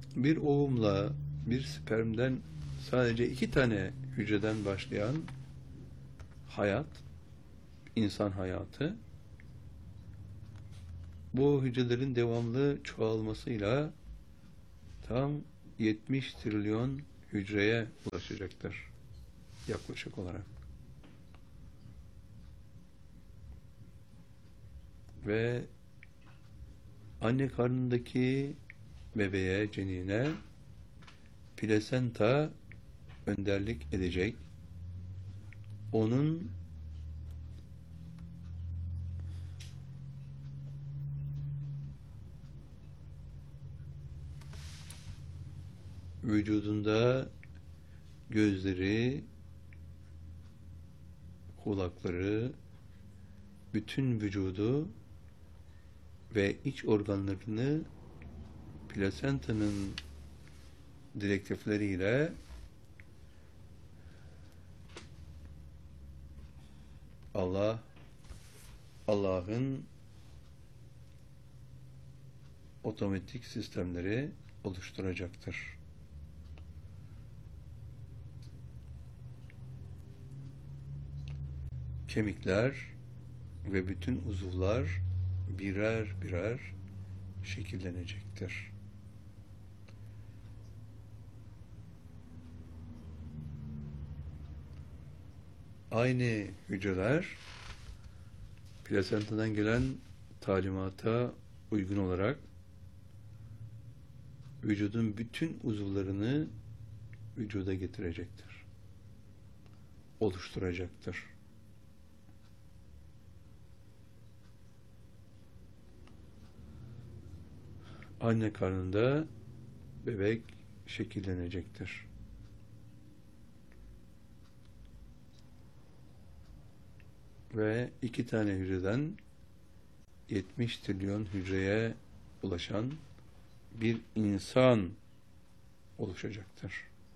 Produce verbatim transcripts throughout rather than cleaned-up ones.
Bir ovumla bir spermden sadece iki tane hücreden başlayan hayat, insan hayatı, bu hücrelerin devamlı çoğalmasıyla tam yetmiş trilyon hücreye ulaşacaktır yaklaşık olarak. Ve anne karnındaki bebeğe, cenine plasenta önderlik edecek. Onun vücudunda gözleri, kulakları, bütün vücudu ve iç organlarını plasentanın direktifleriyle Allah Allah'ın otomatik sistemleri oluşturacaktır. Kemikler ve bütün uzuvlar birer birer şekillenecektir. Aynı hücreler plasentadan gelen talimata uygun olarak vücudun bütün uzuvlarını vücuda getirecektir. Oluşturacaktır. Anne karnında bebek şekillenecektir. Ve iki tane hücreden yetmiş trilyon hücreye ulaşan bir insan oluşacaktır.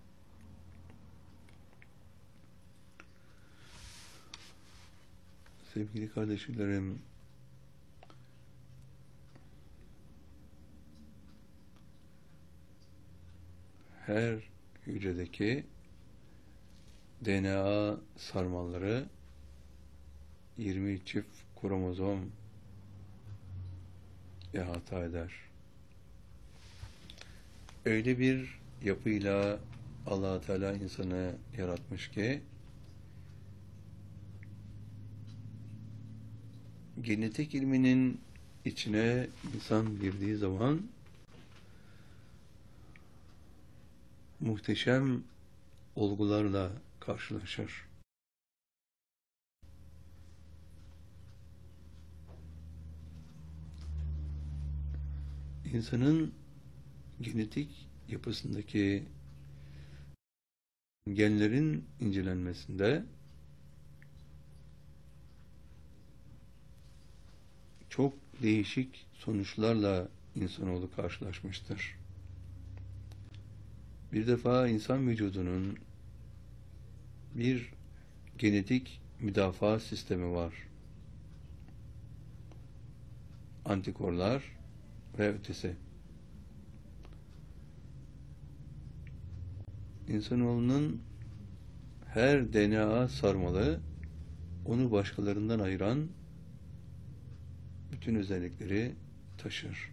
Sevgili kardeşlerim, her hücredeki D N A sarmalları yirmi çift kromozom ihata eder. Öyle bir yapıyla Allah Teala insanı yaratmış ki genetik ilminin içine insan girdiği zaman muhteşem olgularla karşılaşır. İnsanın genetik yapısındaki genlerin incelenmesinde çok değişik sonuçlarla insanoğlu karşılaşmıştır. Bir defa insan vücudunun bir genetik müdafaa sistemi var. Antikorlar ve ötesi. İnsanoğlunun her D N A sarmalı onu başkalarından ayıran bütün özellikleri taşır.